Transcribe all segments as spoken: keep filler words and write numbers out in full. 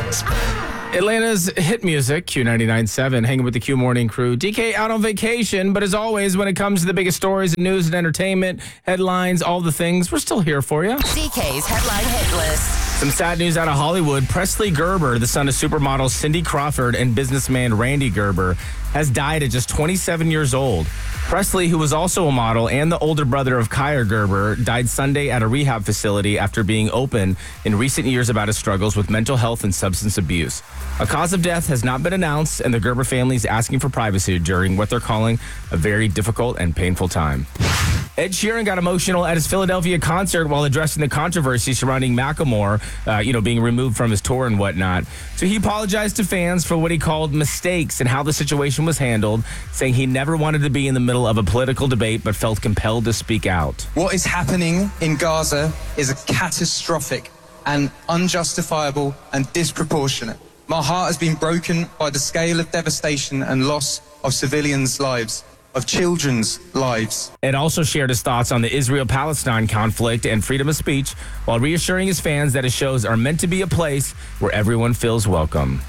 Atlanta's hit music, Q ninety-nine point seven, hanging with the Q Morning crew. D K out on vacation, but as always, when it comes to the biggest stories, news and entertainment, headlines, all the things, we're still here for you. D K's Headline Hit List. Some sad news out of Hollywood. Presley Gerber, the son of supermodel Cindy Crawford and businessman Randy Gerber, has died at just twenty-seven years old. Presley, who was also a model and the older brother of Kaya Gerber, died Sunday at a rehab facility after being open in recent years about his struggles with mental health and substance abuse. A cause of death has not been announced, and the Gerber family is asking for privacy during what they're calling a very difficult and painful time. Ed Sheeran got emotional at his Philadelphia concert while addressing the controversy surrounding Macklemore, uh, you know, being removed from his tour and whatnot. So he apologized to fans for what he called mistakes and how the situation was handled, saying he never wanted to be in the middle of a political debate but felt compelled to speak out. What is happening in Gaza is a catastrophic and unjustifiable and disproportionate. My heart has been broken by the scale of devastation and loss of civilians' lives, of children's lives. Ed also shared his thoughts on the Israel-Palestine conflict and freedom of speech while reassuring his fans that his shows are meant to be a place where everyone feels welcome.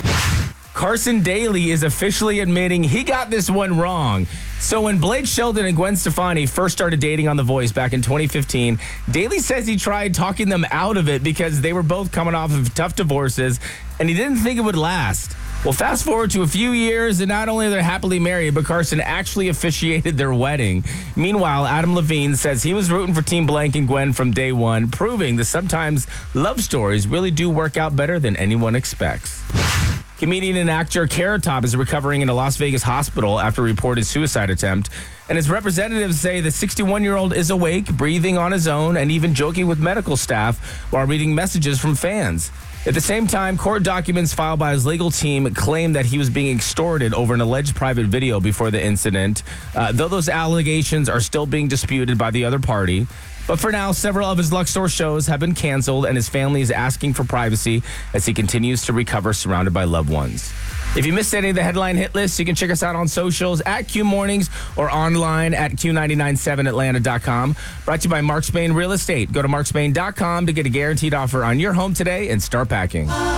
Carson Daly is officially admitting he got this one wrong. So when Blake Shelton and Gwen Stefani first started dating on The Voice back in twenty fifteen, Daly says he tried talking them out of it because they were both coming off of tough divorces and he didn't think it would last. Well, fast forward to a few years, and not only are they happily married, but Carson actually officiated their wedding. Meanwhile, Adam Levine says he was rooting for Team Blank and Gwen from day one, proving that sometimes love stories really do work out better than anyone expects. Comedian and actor Carrot Top is recovering in a Las Vegas hospital after a reported suicide attempt, and his representatives say the sixty-one-year-old is awake, breathing on his own, and even joking with medical staff while reading messages from fans. At the same time, court documents filed by his legal team claim that he was being extorted over an alleged private video before the incident, uh, though those allegations are still being disputed by the other party. But for now, several of his Luxor shows have been canceled, and his family is asking for privacy as he continues to recover surrounded by loved ones. If you missed any of the headline hit lists, you can check us out on socials at Q Mornings or online at Q nine nine seven Atlanta dot com. Brought to you by Mark Spain Real Estate. Go to mark spain dot com to get a guaranteed offer on your home today and start packing.